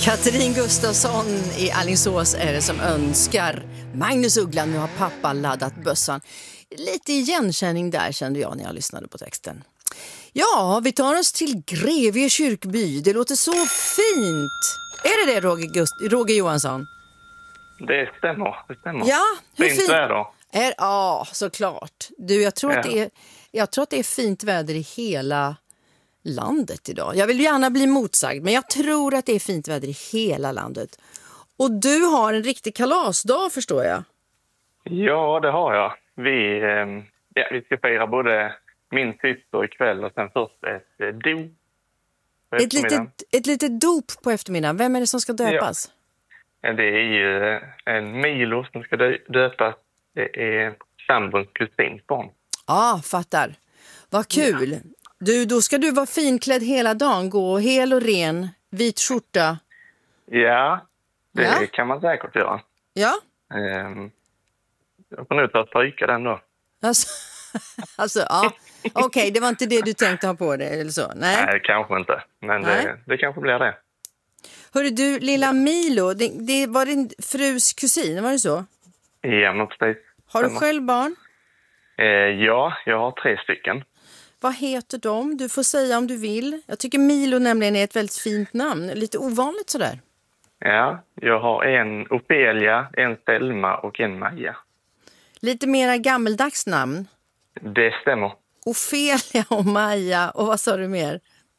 Katrin Gustafsson i Alingsås är det som önskar. Magnus Uggla, nu har pappa laddat bössan. Lite igenkänning där kände jag när jag lyssnade på texten. Ja, vi tar oss till Grevie kyrkby. Det låter så fint. Är det Roger Johansson? Det stämmer. Ja, hur fint väder. Ja, såklart. Du, jag tror att det är fint väder i hela landet idag. Jag vill gärna bli motsagd, men jag tror att det är fint väder i hela landet. Och du har en riktig kalasdag, förstår jag. Ja, det har jag. Vi ska fira både min syster ikväll och sen först ett dop. Ett litet dop på eftermiddagen. Vem är det som ska döpas? Ja, det är ju en Milo som ska döpas. Det är sambons kusins barn. Ja, fattar. Vad kul. Ja. Du, då ska du vara finklädd hela dagen. Gå hel och ren, vit skjorta. Ja, det kan man säkert göra. Ja. Jag får nog ta och stryka den då. Alltså ja. Okej, det var inte det du tänkte ha på dig eller så? Nej, kanske inte. Men det kanske blir det. Hörru du, lilla Milo, det var din frus kusin, var det så? Ja, men precis. Har du själv barn? Ja, jag har 3 stycken. Vad heter de? Du får säga om du vill. Jag tycker Milo nämligen är ett väldigt fint namn. Lite ovanligt sådär. Ja, jag har en Ofelia, en Selma och en Maja. Lite mera gammeldags namn. Det stämmer. Ofelia och Maja. Och vad sa du mer?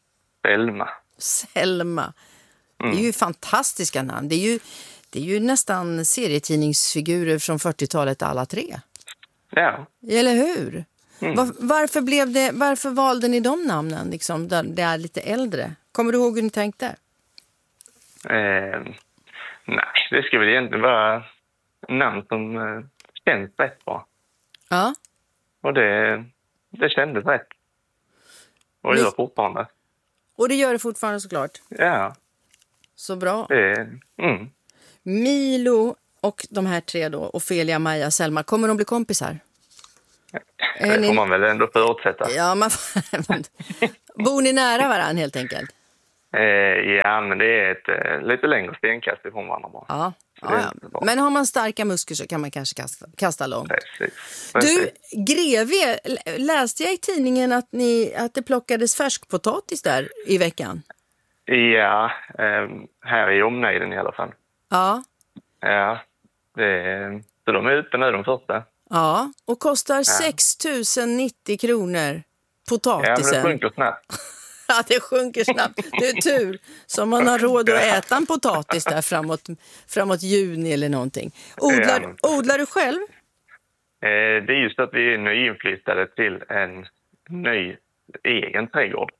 Selma. Det är ju fantastiska namn. Det är ju nästan serietidningsfigurer från 40-talet alla 3. Ja. Eller hur? Varför valde ni de namnen liksom, där det är lite äldre? Kommer du ihåg hur ni tänkte? Nej, det ska väl egentligen vara namn som känns rätt bra. Ja. Och det kändes rätt. Och det gör fortfarande. Och det gör det fortfarande såklart? Ja. Så bra. Mm. Milo och de här 3 då, Ofelia, Maja, Selma, kommer de bli kompisar? Det får man väl ändå förutsätta. Ja, bor ni nära varandra helt enkelt? Ja, men det är ett lite längre stenkast ifrån varandra bara. Ja. Men har man starka muskler så kan man kanske kasta långt. Precis. Du, Grevie, läste jag i tidningen att det plockades färskpotatis där i veckan? Ja, här i omnejden i alla fall. Ja. Ja, så de är ute nu de första. Ja, och kostar 6 090 kronor potatisen. Ja, men det sjunker snabbt. Ja, det sjunker snabbt. Det är tur. Så man har råd att äta en potatis där framåt juni eller någonting. Odlar du själv? Det är just att vi är nyinflyttade till en ny egen trädgård.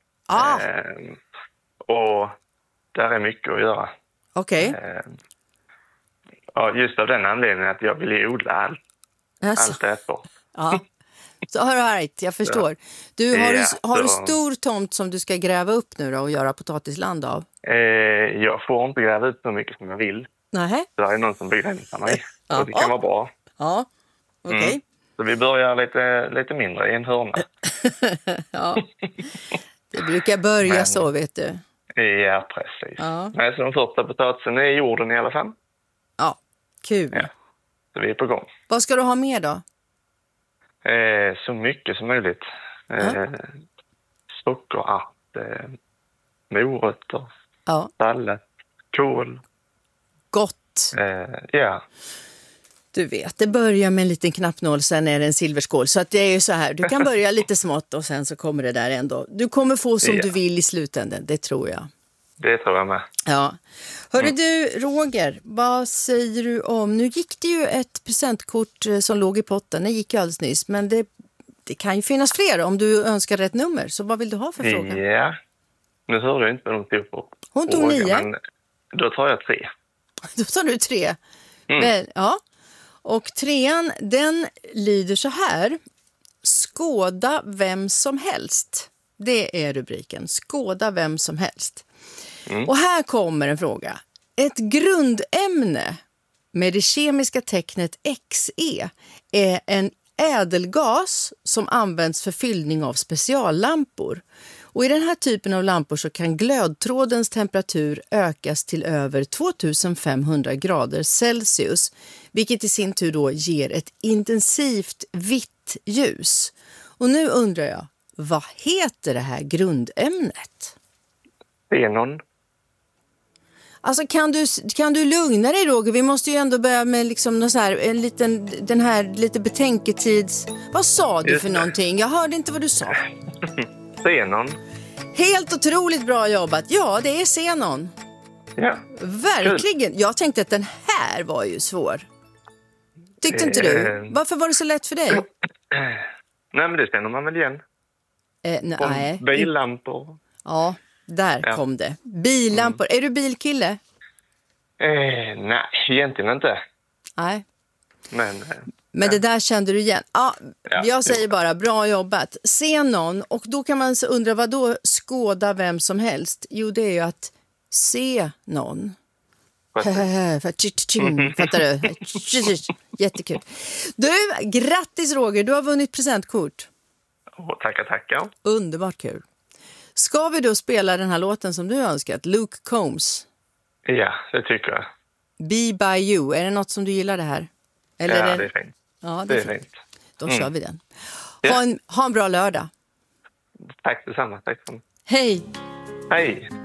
Och där är mycket att göra. Okej. Ja, just av den anledningen att jag vill odla allt ätbart. Ja, så right, jag förstår. Du, har du stor tomt som du ska gräva upp nu då och göra potatisland av? Jag får inte gräva ut så mycket som jag vill. Nej. Det är någon som begränsar mig. Och det kan vara bra. Ja, okej. Så vi börjar lite mindre i en hörna. Ja, det brukar börja så, vet du. Ja, precis. Ja. Men så de första potatisen är i jorden i alla fall. Ja, kul. Ja, så vi är på gång. Vad ska du ha mer då? Så mycket som möjligt. Sockerart, morötter, sallad, kål. Gott. Ja. Du vet, det börjar med en liten knappnål, sen är det en silverskål. Så att det är ju så här, du kan börja lite smått och sen så kommer det där ändå. Du kommer få som du vill i slutändan, det tror jag. Det tror jag med. Ja. Hörru du, Roger, vad säger du om... Nu gick det ju ett presentkort som låg i potten, det gick ju alldeles nyss. Men det kan ju finnas fler om du önskar rätt nummer. Så vad vill du ha för fråga? Ja, nu hörde jag inte vad de tog på. Hon tog 9. Men då tar jag 3. Då tar du 3. Men, ja. Och 3:an, den lyder så här. Skåda vem som helst. Det är rubriken. Skåda vem som helst. Och här kommer en fråga. Ett grundämne med det kemiska tecknet Xe är en ädelgas som används för fyllning av speciallampor. Och i den här typen av lampor så kan glödtrådens temperatur ökas till över 2500 grader Celsius, vilket i sin tur då ger ett intensivt vitt ljus. Och nu undrar jag, vad heter det här grundämnet? Xenon. Alltså kan du lugna dig, Roger? Vi måste ju ändå börja med liksom någon så här, den här lite betänketids... Vad sa du för någonting? Jag hörde inte vad du sa. Xenon. Helt otroligt bra jobbat. Ja, det är xenon. Ja. Verkligen. Kul. Jag tänkte att den här var ju svår. Tyckte inte du? Varför var det så lätt för dig? Nej, men det känner man väl igen. Nej. Billampor. Ja, där kom det. Billampor. Är du bilkille? Nej, egentligen inte. Nej. Men det där kände du igen. Ja, jag säger bara bra jobbat. Xenon, och då kan man undra vad då skåda vem som helst. Jo, det är ju att se någon. Fattar du? Jättekul. Du, grattis Roger, du har vunnit presentkort. Tackar. Underbart kul. Ska vi då spela den här låten som du har önskat? Luke Combs. Ja, det tycker jag. Be by you. Är det något som du gillar det här? Eller ja, det är fint. Ja, det är fint. Då kör vi den. Ja. Ha en bra lördag. Tack detsamma. Tack. Hej. Hej.